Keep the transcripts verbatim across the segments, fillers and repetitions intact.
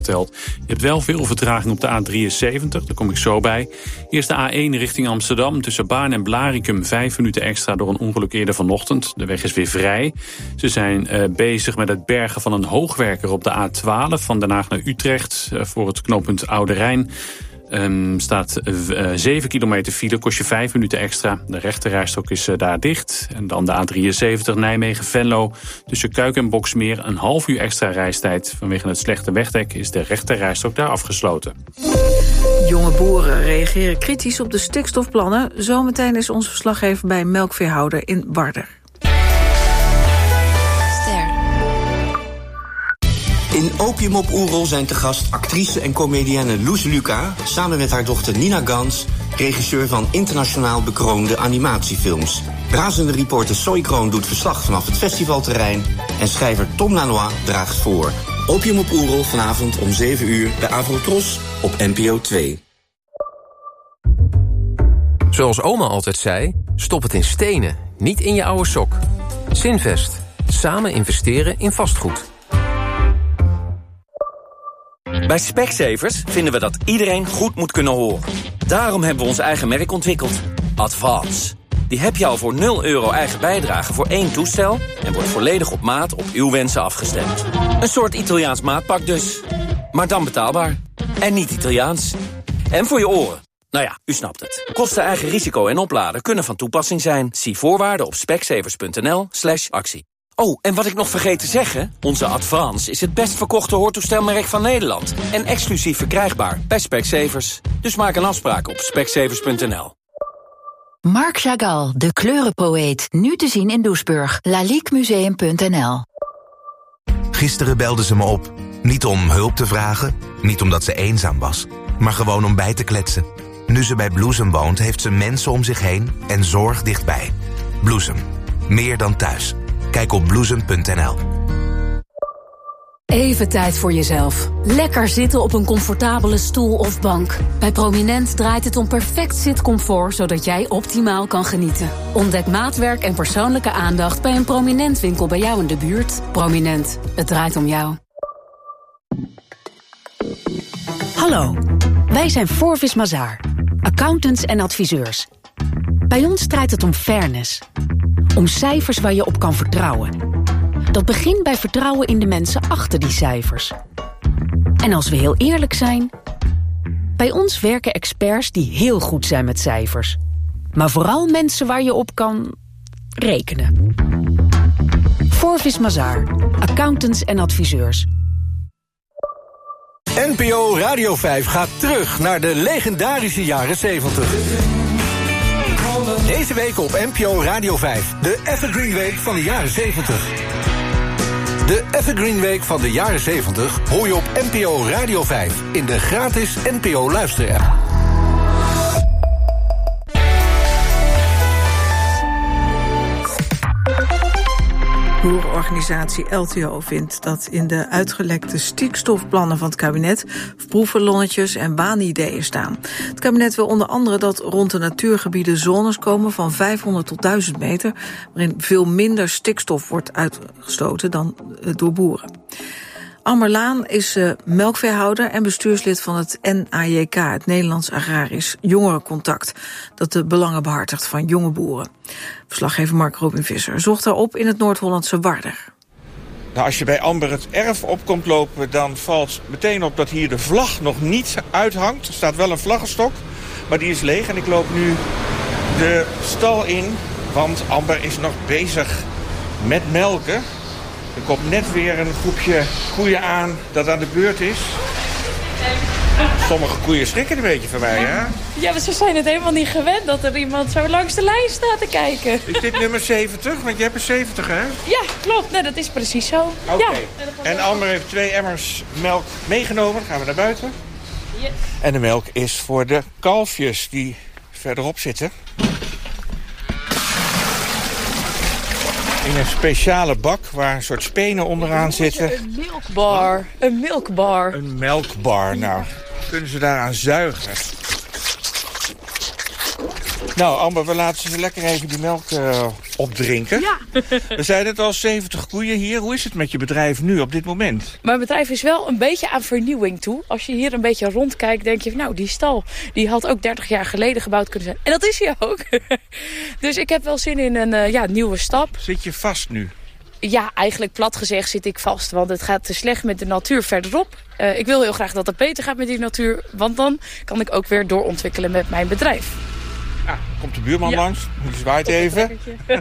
Je hebt wel veel vertraging op de A drieënzeventig, daar kom ik zo bij. Eerst de A één richting Amsterdam. Tussen Baarn en Blaricum vijf minuten extra door een ongeluk eerder vanochtend. De weg is weer vrij. Ze zijn uh, bezig met het bergen van een hoogwerker op de A twaalf... van Den Haag naar Utrecht uh, voor het knooppunt Oude Rijn. Um, staat uh, zeven kilometer file, kost je vijf minuten extra. De rechterrijstrook is uh, daar dicht. En dan de A drieënzeventig Nijmegen-Venlo. Tussen Kuik en Boksmeer een half uur extra reistijd. Vanwege het slechte wegdek is de rechterrijstrook daar afgesloten. Jonge boeren reageren kritisch op de stikstofplannen. Zometeen is onze verslaggever bij een melkveehouder in Warder. In Opium op Oerol zijn te gast actrice en comedienne Loes Luca... samen met haar dochter Nina Gans, regisseur van internationaal bekroonde animatiefilms. Razende reporter Soy Kroon doet verslag vanaf het festivalterrein... en schrijver Tom Lanois draagt voor. Opium op Oerol vanavond om zeven uur bij Avrotros op N P O twee. Zoals oma altijd zei, stop het in stenen, niet in je oude sok. Zinvest. Samen investeren in vastgoed. Bij Specsavers vinden we dat iedereen goed moet kunnen horen. Daarom hebben we ons eigen merk ontwikkeld. Advance. Die heb je al voor nul euro eigen bijdrage voor één toestel... en wordt volledig op maat op uw wensen afgestemd. Een soort Italiaans maatpak dus. Maar dan betaalbaar. En niet Italiaans. En voor je oren. Nou ja, u snapt het. Kosten, eigen risico en opladen kunnen van toepassing zijn. Zie voorwaarden op specsavers.nl slash actie. Oh, en wat ik nog vergeet te zeggen... onze Advance is het best verkochte hoortoestelmerk van Nederland... en exclusief verkrijgbaar bij Specsavers. Dus maak een afspraak op specsavers punt n l. Marc Chagall, de kleurenpoëet. Nu te zien in Doesburg. laliquemuseum punt n l. Gisteren belde ze me op. Niet om hulp te vragen, niet omdat ze eenzaam was... maar gewoon om bij te kletsen. Nu ze bij Bloesem woont, heeft ze mensen om zich heen... en zorg dichtbij. Bloesem. Meer dan thuis. Kijk op bloesem punt n l. Even tijd voor jezelf. Lekker zitten op een comfortabele stoel of bank. Bij Prominent draait het om perfect zitcomfort... zodat jij optimaal kan genieten. Ontdek maatwerk en persoonlijke aandacht... bij een Prominent winkel bij jou in de buurt. Prominent. Het draait om jou. Hallo, wij zijn Forvis Mazars. Accountants en adviseurs. Bij ons draait het om fairness. Om cijfers waar je op kan vertrouwen. Dat begint bij vertrouwen in de mensen achter die cijfers. En als we heel eerlijk zijn... bij ons werken experts die heel goed zijn met cijfers. Maar vooral mensen waar je op kan rekenen. Forvis Mazars, accountants en adviseurs. N P O Radio vijf gaat terug naar de legendarische jaren zeventig. Deze week op N P O Radio vijf, de Evergreen Week van de jaren zeventig. De Evergreen Week van de jaren zeventig hoor je op N P O Radio vijf... in de gratis N P O luisterapp. Boerenorganisatie L T O vindt dat in de uitgelekte stikstofplannen van het kabinet proefballonnetjes en waanideeën staan. Het kabinet wil onder andere dat rond de natuurgebieden zones komen van vijfhonderd tot duizend meter, waarin veel minder stikstof wordt uitgestoten dan door boeren. Amber Laan is uh, melkveehouder en bestuurslid van het N A J K, het Nederlands Agrarisch Jongerencontact, dat de belangen behartigt van jonge boeren. Verslaggever Mark Robin Visser zocht daarop in het Noord-Hollandse Warder. Nou, als je bij Amber het erf op komt lopen, dan valt meteen op dat hier de vlag nog niet uithangt. Er staat wel een vlaggenstok, maar die is leeg en ik loop nu de stal in, want Amber is nog bezig met melken. Er komt net weer een groepje koeien aan dat aan de beurt is. Sommige koeien schrikken een beetje van mij, hè? Ja, maar ze zijn het helemaal niet gewend dat er iemand zo langs de lijn staat te kijken. Is dit nummer zeventig? Want je hebt er zeventig, hè? Ja, klopt. Nee, dat is precies zo. Oké. Okay. Ja. En Amber heeft twee emmers melk meegenomen. Dan gaan we naar buiten. Yes. En de melk is voor de kalfjes die verderop zitten. In een speciale bak waar een soort spenen onderaan zitten. Een milkbar. Een milkbar. Een melkbar. Nou, kunnen ze daaraan zuigen. Nou, Amber, we laten ze lekker even die melk uh, opdrinken. Ja. We zeiden het al, zeventig koeien hier. Hoe is het met je bedrijf nu op dit moment? Mijn bedrijf is wel een beetje aan vernieuwing toe. Als je hier een beetje rondkijkt, denk je... nou, die stal die had ook dertig jaar geleden gebouwd kunnen zijn. En dat is hij ook. Dus ik heb wel zin in een uh, ja, nieuwe stap. Zit je vast nu? Ja, eigenlijk plat gezegd zit ik vast. Want het gaat te slecht met de natuur verderop. Uh, ik wil heel graag dat het beter gaat met die natuur. Want dan kan ik ook weer doorontwikkelen met mijn bedrijf. Ah, komt de buurman ja. langs. Die zwaait even.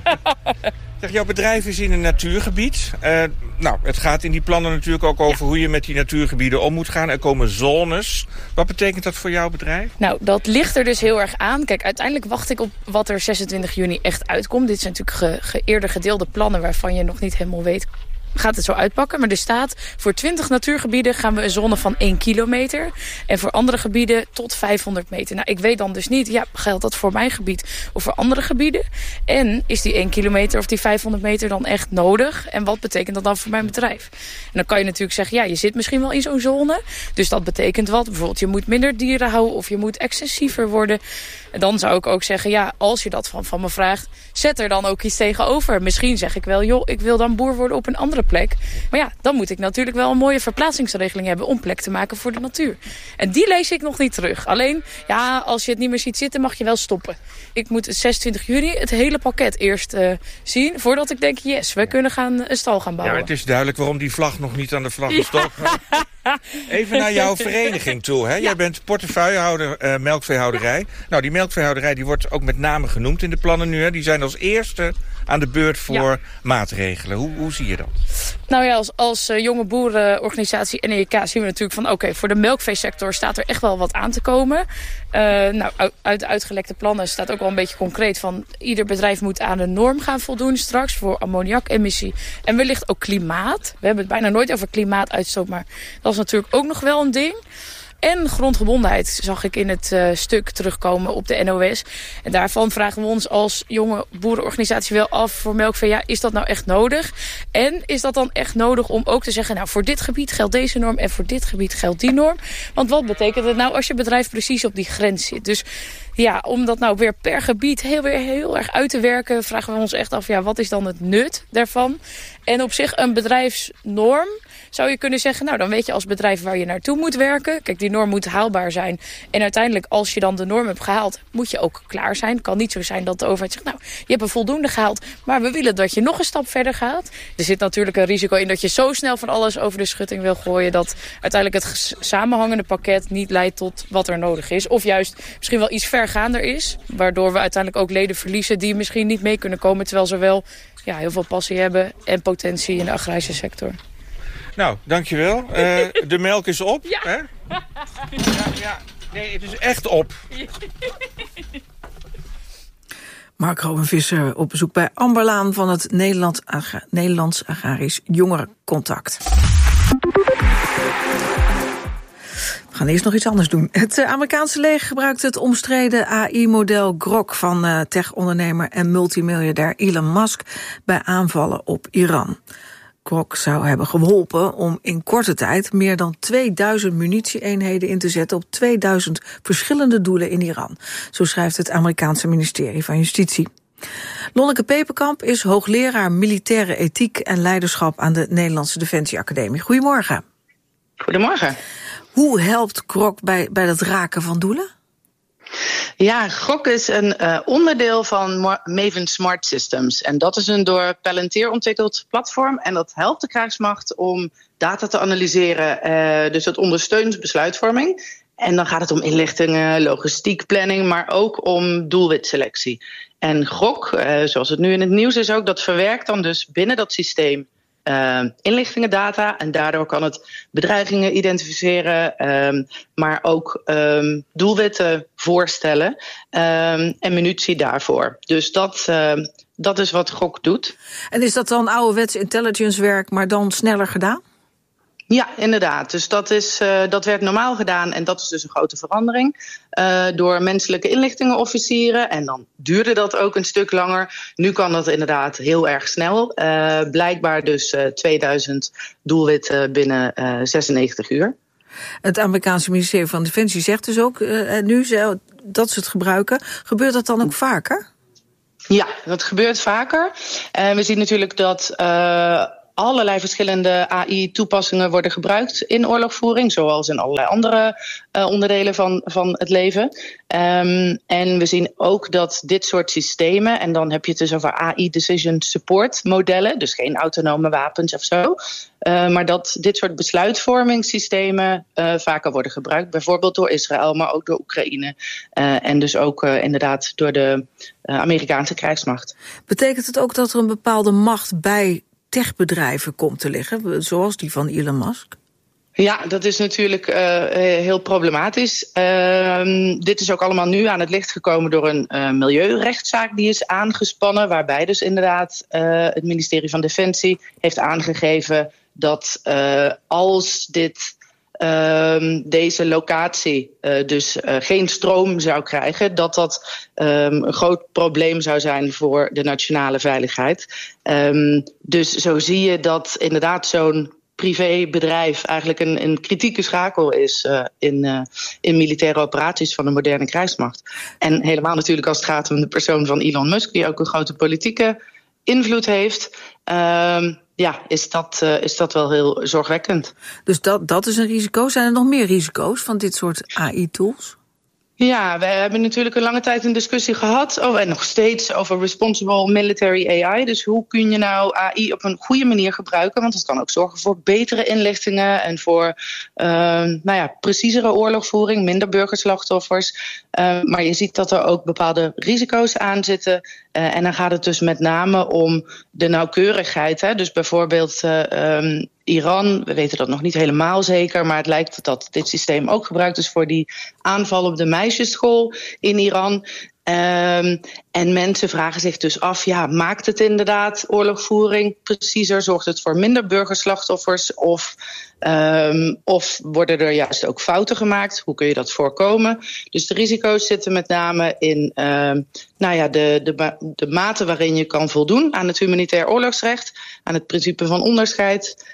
Zeg, jouw bedrijf is in een natuurgebied. Uh, nou, het gaat in die plannen natuurlijk ook over ja. hoe je met die natuurgebieden om moet gaan. Er komen zones. Wat betekent dat voor jouw bedrijf? Nou, dat ligt er dus heel erg aan. Kijk, uiteindelijk wacht ik op wat er zesentwintig juni echt uitkomt. Dit zijn natuurlijk ge, ge eerder gedeelde plannen waarvan je nog niet helemaal weet... gaat het zo uitpakken. Maar er staat voor twintig natuurgebieden gaan we een zone van één kilometer. En voor andere gebieden tot vijfhonderd meter. Nou, ik weet dan dus niet, ja, geldt dat voor mijn gebied of voor andere gebieden? En is die één kilometer of die vijfhonderd meter dan echt nodig? En wat betekent dat dan voor mijn bedrijf? En dan kan je natuurlijk zeggen, ja, je zit misschien wel in zo'n zone. Dus dat betekent wat. Bijvoorbeeld, je moet minder dieren houden of je moet excessiever worden. En dan zou ik ook zeggen, ja, als je dat van, van me vraagt, zet er dan ook iets tegenover. Misschien zeg ik wel, joh, ik wil dan boer worden op een andere plek. Maar ja, dan moet ik natuurlijk wel een mooie verplaatsingsregeling hebben om plek te maken voor de natuur. En die lees ik nog niet terug. Alleen, ja, als je het niet meer ziet zitten, mag je wel stoppen. Ik moet zesentwintig juni het hele pakket eerst uh, zien, voordat ik denk, yes, we kunnen gaan een stal gaan bouwen. Ja, het is duidelijk waarom die vlag nog niet aan de vlaggenstok gaat. Even naar jouw vereniging toe. Hè? Ja. Jij bent portefeuillehouder uh, melkveehouderij. Nou, die melkveehouderij die wordt ook met name genoemd in de plannen nu. Hè? Die zijn als eerste aan de beurt voor ja. maatregelen. Hoe, hoe zie je dat? Nou ja, als, als uh, jonge boerenorganisatie N E K zien we natuurlijk van... oké, okay, voor de melkveesector staat er echt wel wat aan te komen. Uh, nou, uit de uitgelekte plannen staat ook wel een beetje concreet van... ieder bedrijf moet aan een norm gaan voldoen straks voor ammoniakemissie. En wellicht ook klimaat. We hebben het bijna nooit over klimaatuitstoot, maar dat is natuurlijk ook nog wel een ding. En grondgebondenheid zag ik in het uh, stuk terugkomen op de N O S. En daarvan vragen we ons als jonge boerenorganisatie wel af voor melkvee. Ja, is dat nou echt nodig? En is dat dan echt nodig om ook te zeggen... nou, voor dit gebied geldt deze norm en voor dit gebied geldt die norm? Want wat betekent het nou als je bedrijf precies op die grens zit? Dus ja, om dat nou weer per gebied heel, weer heel erg uit te werken... vragen we ons echt af, ja, wat is dan het nut daarvan? En op zich een bedrijfsnorm... zou je kunnen zeggen, nou dan weet je als bedrijf waar je naartoe moet werken. Kijk, die norm moet haalbaar zijn. En uiteindelijk, als je dan de norm hebt gehaald, moet je ook klaar zijn. Het kan niet zo zijn dat de overheid zegt, nou, je hebt een voldoende gehaald, maar we willen dat je nog een stap verder gaat. Er zit natuurlijk een risico in dat je zo snel van alles over de schutting wil gooien, dat uiteindelijk het samenhangende pakket niet leidt tot wat er nodig is. Of juist misschien wel iets vergaander is, waardoor we uiteindelijk ook leden verliezen die misschien niet mee kunnen komen, terwijl ze wel ja, heel veel passie hebben en potentie in de agrarische sector. Nou, dankjewel. Uh, de melk is op. Ja. Hè? Ja, ja. Nee, het is echt op. Mark Rowan-Visser op bezoek bij Amberlaan van het Nederland Agra- Nederlands Agrarisch Jongerencontact. We gaan eerst nog iets anders doen. Het Amerikaanse leger gebruikt het omstreden A I-model Grok van uh, tech-ondernemer en multimiljardair Elon Musk bij aanvallen op Iran. Grok zou hebben geholpen om in korte tijd meer dan tweeduizend munitieeenheden in te zetten op tweeduizend verschillende doelen in Iran. Zo schrijft het Amerikaanse ministerie van Justitie. Lonneke Peperkamp is hoogleraar militaire ethiek en leiderschap aan de Nederlandse Defensieacademie. Goedemorgen. Goedemorgen. Hoe helpt Grok bij, bij dat raken van doelen? Ja, Grok is een uh, onderdeel van Maven Smart Systems. En dat is een door Palantir ontwikkeld platform. En dat helpt de krijgsmacht om data te analyseren. Uh, dus dat ondersteunt besluitvorming. En dan gaat het om inlichtingen, logistiek planning, maar ook om doelwitselectie. En Grok, uh, zoals het nu in het nieuws is ook, dat verwerkt dan dus binnen dat systeem Uh, inlichtingen, data, en daardoor kan het bedreigingen identificeren, um, maar ook um, doelwitten voorstellen um, en munitie daarvoor. Dus dat, uh, dat is wat Grok doet. En is dat dan ouderwets intelligence werk, maar dan sneller gedaan? Ja, inderdaad. Dus dat, is, uh, dat werd normaal gedaan en dat is dus een grote verandering. Uh, door menselijke inlichtingenofficieren. En dan duurde dat ook een stuk langer. Nu kan dat inderdaad heel erg snel. Uh, blijkbaar dus uh, tweeduizend doelwitten binnen uh, zesennegentig uur. Het Amerikaanse ministerie van Defensie zegt dus ook uh, nu ze, dat ze het gebruiken. Gebeurt dat dan ook vaker? Ja, dat gebeurt vaker. En we zien natuurlijk dat uh, allerlei verschillende A I-toepassingen worden gebruikt in oorlogvoering, zoals in allerlei andere uh, onderdelen van, van het leven. Um, en we zien ook dat dit soort systemen, en dan heb je het dus over A I Decision Support modellen, dus geen autonome wapens of zo, uh, maar dat dit soort besluitvormingssystemen uh, vaker worden gebruikt, bijvoorbeeld door Israël, maar ook door Oekraïne uh, en dus ook uh, inderdaad door de uh, Amerikaanse krijgsmacht. Betekent het ook dat er een bepaalde macht bij techbedrijven komt te liggen, zoals die van Elon Musk? Ja, dat is natuurlijk uh, heel problematisch. Uh, dit is ook allemaal nu aan het licht gekomen door een uh, milieurechtszaak die is aangespannen, waarbij dus inderdaad uh, het ministerie van Defensie heeft aangegeven dat uh, als dit Uh, deze locatie uh, dus uh, geen stroom zou krijgen, dat dat um, een groot probleem zou zijn voor de nationale veiligheid. Um, dus zo zie je dat inderdaad zo'n privébedrijf eigenlijk een, een kritieke schakel is uh, in, uh, in militaire operaties van de moderne krijgsmacht. En helemaal natuurlijk als het gaat om de persoon van Elon Musk, die ook een grote politieke invloed heeft. Um, Ja, is dat, uh, is dat wel heel zorgwekkend. Dus dat, dat is een risico. Zijn er nog meer risico's van dit soort A I-tools? Ja, we hebben natuurlijk een lange tijd een discussie gehad, oh, en nog steeds, over responsible military A I. Dus hoe kun je nou A I op een goede manier gebruiken? Want dat kan ook zorgen voor betere inlichtingen en voor uh, nou ja, preciezere oorlogvoering, minder burgerslachtoffers. Uh, maar je ziet dat er ook bepaalde risico's aan zitten. Uh, en dan gaat het dus met name om de nauwkeurigheid. Hè? Dus bijvoorbeeld uh, um, Iran, we weten dat nog niet helemaal zeker, maar het lijkt dat dit systeem ook gebruikt is voor die aanval op de meisjesschool in Iran. Um, en mensen vragen zich dus af, ja, maakt het inderdaad oorlogvoering preciezer? Zorgt het voor minder burgerslachtoffers? Of, um, of worden er juist ook fouten gemaakt? Hoe kun je dat voorkomen? Dus de risico's zitten met name in um, nou ja, de, de, de mate waarin je kan voldoen aan het humanitair oorlogsrecht, aan het principe van onderscheid.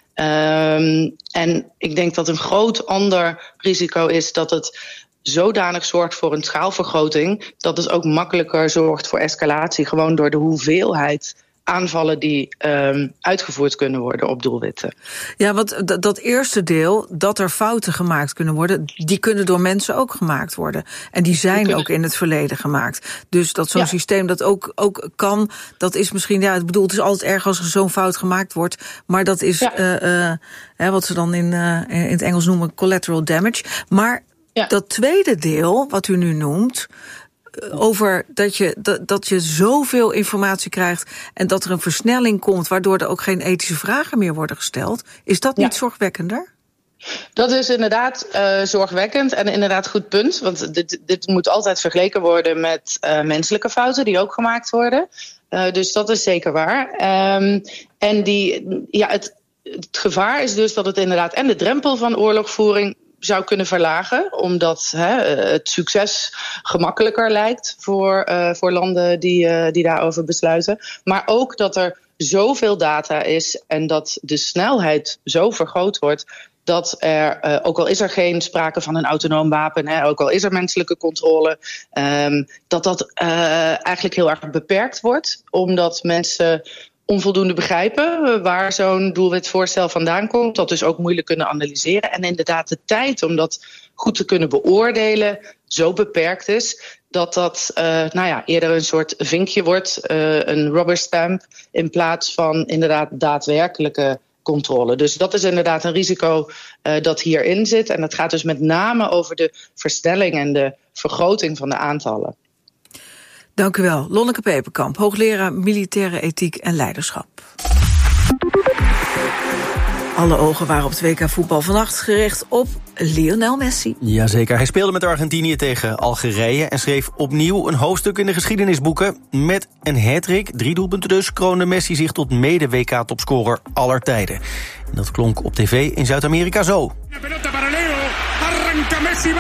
Um, en ik denk dat een groot ander risico is dat het zodanig zorgt voor een schaalvergroting dat het ook makkelijker zorgt voor escalatie, gewoon door de hoeveelheid aanvallen die um, uitgevoerd kunnen worden op doelwitten. Ja, want d- dat eerste deel, dat er fouten gemaakt kunnen worden, die kunnen door mensen ook gemaakt worden. En die zijn die kunnen... ook in het verleden gemaakt. Dus dat zo'n ja. systeem dat ook, ook kan, dat is misschien, ja, ik bedoel, het is altijd erg als er zo'n fout gemaakt wordt, maar dat is ja. uh, uh, hè, wat ze dan in, uh, in het Engels noemen collateral damage. Maar ja. dat tweede deel, wat u nu noemt, over dat je, dat, dat je zoveel informatie krijgt en dat er een versnelling komt, waardoor er ook geen ethische vragen meer worden gesteld. Is dat niet ja. zorgwekkender? Dat is inderdaad uh, zorgwekkend en inderdaad goed punt. Want dit, dit moet altijd vergeleken worden met uh, menselijke fouten die ook gemaakt worden. Uh, dus dat is zeker waar. Um, en die, ja, het, het gevaar is dus dat het inderdaad en de drempel van oorlogvoering zou kunnen verlagen, omdat hè, het succes gemakkelijker lijkt voor, uh, voor landen die, uh, die daarover besluiten. Maar ook dat er zoveel data is en dat de snelheid zo vergroot wordt dat er, uh, ook al is er geen sprake van een autonoom wapen, hè, ook al is er menselijke controle, um, dat dat uh, eigenlijk heel erg beperkt wordt, omdat mensen onvoldoende begrijpen waar zo'n doelwitvoorstel vandaan komt, dat dus ook moeilijk kunnen analyseren. En inderdaad de tijd om dat goed te kunnen beoordelen zo beperkt is, dat dat uh, nou ja, eerder een soort vinkje wordt, uh, een rubber stamp, in plaats van inderdaad daadwerkelijke controle. Dus dat is inderdaad een risico uh, dat hierin zit. En dat gaat dus met name over de versnelling en de vergroting van de aantallen. Dank u wel. Lonneke Peperkamp, hoogleraar militaire ethiek en leiderschap. Alle ogen waren op het W K voetbal vannacht gericht op Lionel Messi. Jazeker, hij speelde met Argentinië tegen Algerije en schreef opnieuw een hoofdstuk in de geschiedenisboeken. Met een hat-trick, drie doelpunten dus, kroonde Messi zich tot mede-W K-topscorer aller tijden. En dat klonk op tv in Zuid-Amerika zo.